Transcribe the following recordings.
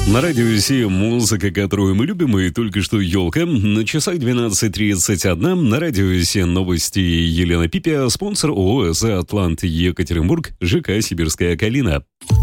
На радио «Си» музыка, которую мы любим, и только что елка. На часах 12:31 на радио «Си» новости. Елена Пипия, спонсор ООО «ЭЗ Атлант Екатеринбург», ЖК «Сибирская Калина».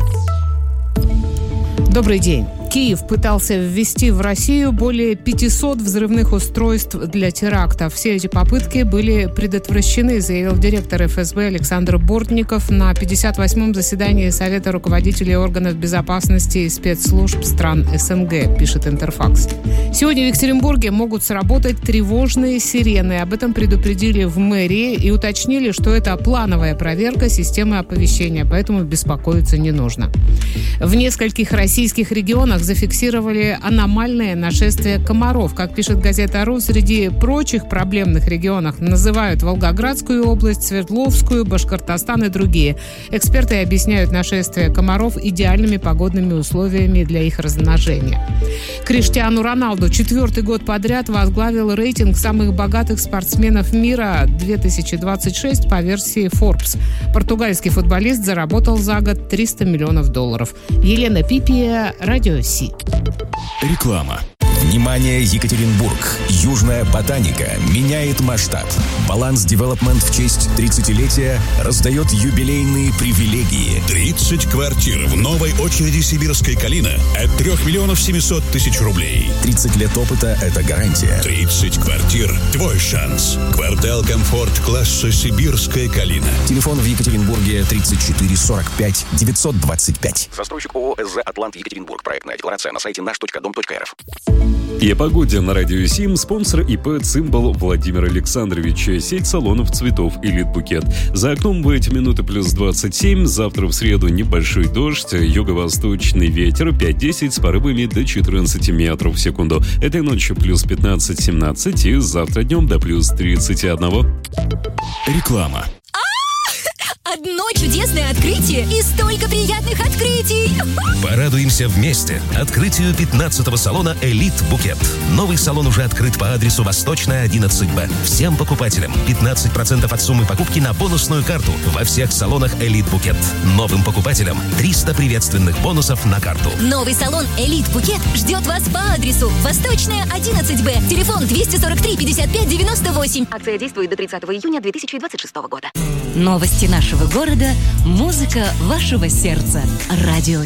Добрый день. Киев пытался ввести в Россию более 500 взрывных устройств для терактов. Все эти попытки были предотвращены, заявил директор ФСБ Александр Бортников на 58-м заседании Совета руководителей органов безопасности и спецслужб стран СНГ, пишет Интерфакс. Сегодня в Екатеринбурге могут сработать тревожные сирены. Об этом предупредили в мэрии и уточнили, что это плановая проверка системы оповещения, поэтому беспокоиться не нужно. В нескольких российских регионах зафиксировали аномальное нашествие комаров. Как пишет газета «Ру», среди прочих проблемных регионов называют Волгоградскую область, Свердловскую, Башкортостан и другие. Эксперты объясняют нашествие комаров идеальными погодными условиями для их размножения. Криштиану Роналду 4-й год подряд возглавил рейтинг самых богатых спортсменов мира 2026 по версии Forbes. Португальский футболист заработал за год $300 миллионов. Елена Пипия, Радио Си. Реклама. Внимание, Екатеринбург! Южная ботаника меняет масштаб. Баланс Девелопмент в честь 30-летия раздает юбилейные привилегии. 30 квартир в новой очереди «Сибирская Калина» от 3 700 000 рублей. 30 лет опыта – это гарантия. 30 квартир – твой шанс. Квартал «Комфорт» класса «Сибирская Калина». Телефон в Екатеринбурге 34 45 925. Застройщик ООО «ЭЗ Атлант Екатеринбург». Проектная декларация на сайте наш.дом.рф. И о погоде на радио «Сим». Спонсор ИП «Цимбал» Владимир Александрович. Сеть салонов цветов «Элит Букет». За окном в эти минуты плюс 27. Завтра в среду небольшой дождь. Юго-восточный ветер 5-10 с порывами до 14 метров в секунду. Этой ночью плюс 15-17 и завтра днем до плюс 31. Реклама. Одно чудесное открытие и столько приятных открытий! Порадуемся вместе открытию 15-го салона «Элит Букет». Новый салон уже открыт по адресу Восточная, 11Б. Всем покупателям 15% от суммы покупки на бонусную карту во всех салонах «Элит Букет». Новым покупателям 300 приветственных бонусов на карту. Новый салон «Элит Букет» ждет вас по адресу Восточная, 11Б. Телефон 243 55 98. Акция действует до 30 июня 2026 года. Новости нашего города, музыка вашего сердца. Радио